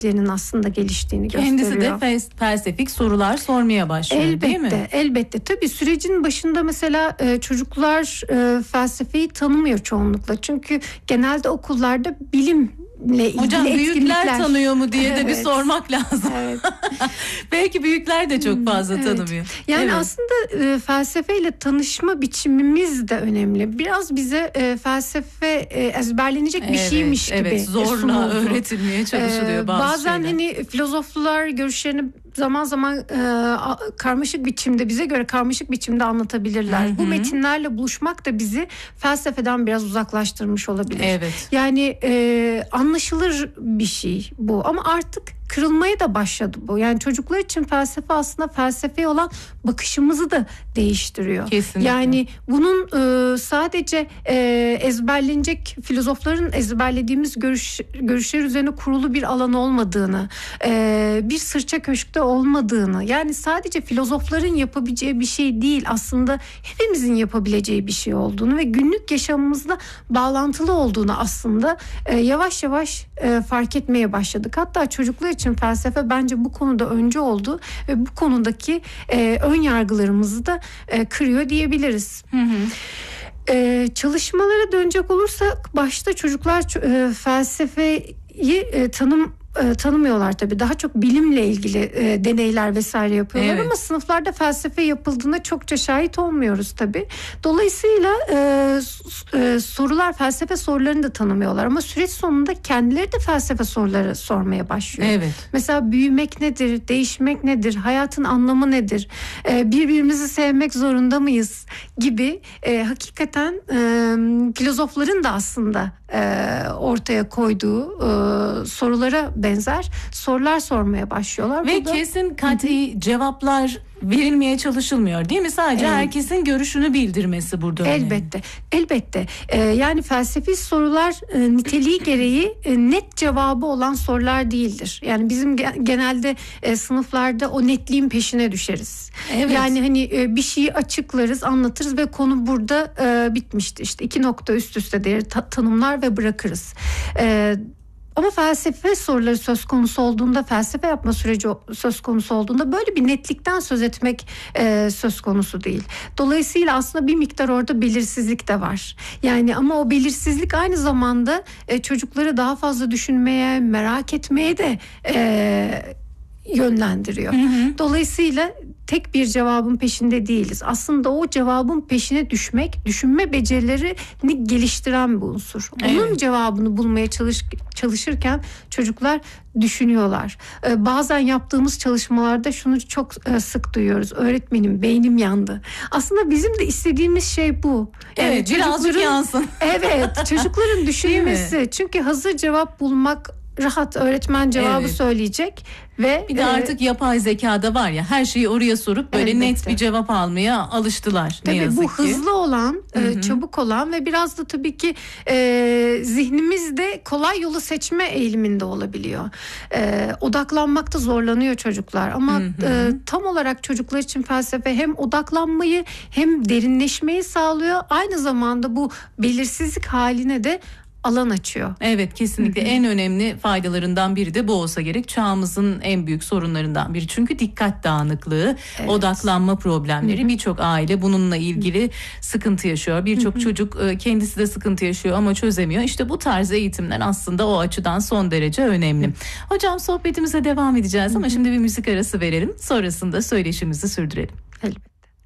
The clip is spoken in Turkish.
aslında geliştiğini Kendisi gösteriyor. Kendisi de felsefik sorular sormaya başlıyor, değil mi? Elbette. Tabii sürecin başında mesela çocuklar felsefeyi tanımıyor çoğunlukla. Çünkü genelde okullarda bilimle ilgili Hocam büyükler etkinlikler tanıyor mu diye de bir sormak lazım. Evet. Belki büyükler de çok fazla tanımıyor. Yani aslında felsefeyle tanışma biçimimiz de önemli. Biraz bize felsefe ezberlenecek bir şeymiş gibi. Evet, zorla öğretilmeye çalışılıyor bazen şeyler. hani filozoflar görüşlerini zaman zaman karmaşık biçimde, bize göre karmaşık biçimde anlatabilirler. Bu metinlerle buluşmak da bizi felsefeden biraz uzaklaştırmış olabilir. Evet. Yani anlaşılır bir şey bu ama artık kırılmaya da başladı bu. Yani çocuklar için felsefe aslında felsefeye olan bakışımızı da değiştiriyor. Kesinlikle. Yani bunun sadece ezberlenecek, filozofların ezberlediğimiz görüşler üzerine kurulu bir alan olmadığını, bir sırça köşkte olmadığını, yani sadece filozofların yapabileceği bir şey değil, aslında hepimizin yapabileceği bir şey olduğunu ve günlük yaşamımızla bağlantılı olduğunu aslında yavaş yavaş fark etmeye başladık. Hatta çocuklar için felsefe bence bu konuda öncü oldu ve bu konudaki ön yargılarımızı da kırıyor diyebiliriz. Çalışmalara dönecek olursak başta çocuklar felsefeyi tanımıyorlar tabii. Daha çok bilimle ilgili deneyler vesaire yapıyorlar ama sınıflarda felsefe yapıldığında çokça şahit olmuyoruz tabii. Dolayısıyla felsefe sorularını da tanımıyorlar ama süreç sonunda kendileri de felsefe soruları sormaya başlıyor. Evet. Mesela büyümek nedir? Değişmek nedir? Hayatın anlamı nedir? Birbirimizi sevmek zorunda mıyız? Gibi hakikaten filozofların da aslında ortaya koyduğu sorulara benzer sorular sormaya başlıyorlar. Ve kesin kat'i cevaplar verilmeye çalışılmıyor, değil mi? Sadece herkesin görüşünü bildirmesi burada önemli. Elbette. Yani felsefi sorular niteliği gereği net cevabı olan sorular değildir. Yani bizim genelde sınıflarda o netliğin peşine düşeriz. Evet. Yani hani bir şeyi açıklarız, anlatırız ve konu burada bitmişti. İşte 2 nokta üst üste değeri tanımlar ve bırakırız. Ama felsefe soruları söz konusu olduğunda, felsefe yapma süreci söz konusu olduğunda böyle bir netlikten söz etmek söz konusu değil. Dolayısıyla aslında bir miktar orada belirsizlik de var. Yani ama o belirsizlik aynı zamanda çocukları daha fazla düşünmeye, merak etmeye de yönlendiriyor. Dolayısıyla tek bir cevabın peşinde değiliz. Aslında o cevabın peşine düşmek, düşünme becerilerini geliştiren bir unsur. Onun cevabını bulmaya çalışırken çocuklar düşünüyorlar. Bazen yaptığımız çalışmalarda şunu çok sık duyuyoruz. Öğretmenim, beynim yandı. Aslında bizim de istediğimiz şey bu. Yani birazcık yansın. Çocukların düşünmesi. Çünkü hazır cevap bulmak rahat, öğretmen cevabı söyleyecek ve bir de artık yapay zekada var ya, her şeyi oraya sorup böyle net bir cevap almaya alıştılar. Tabii ne yazık bu ki. hızlı olan, çabuk olan ve biraz da tabii ki zihnimizde kolay yolu seçme eğiliminde olabiliyor. Odaklanmakta zorlanıyor çocuklar ama tam olarak çocuklar için felsefe hem odaklanmayı hem derinleşmeyi sağlıyor. Aynı zamanda bu belirsizlik haline de alan açıyor. Evet, kesinlikle en önemli faydalarından biri de bu olsa gerek. Çağımızın en büyük sorunlarından biri. Çünkü dikkat dağınıklığı, odaklanma problemleri, birçok aile bununla ilgili sıkıntı yaşıyor. Birçok çocuk kendisi de sıkıntı yaşıyor ama çözemiyor. İşte bu tarz eğitimler aslında o açıdan son derece önemli. Hocam, sohbetimize devam edeceğiz ama şimdi bir müzik arası verelim. Sonrasında söyleşimizi sürdürelim. Elbette.